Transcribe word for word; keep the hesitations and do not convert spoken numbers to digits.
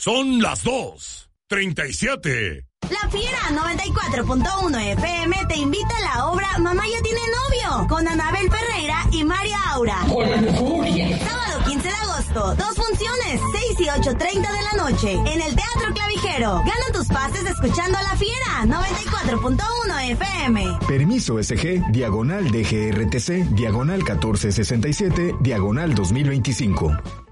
Son las dos treinta y siete. La Fiera noventa y cuatro punto uno F M te invita a la obra Mamá ya tiene novio, con Anabel Ferreira y María Aura. Sábado quince de agosto, dos funciones, seis y ocho treinta de la noche, en el Teatro Clavijero. Gana tus pases escuchando a La Fiera noventa y cuatro punto uno F M. Permiso S G, diagonal D G R T C, diagonal catorce sesenta y siete, diagonal dos mil veinticinco.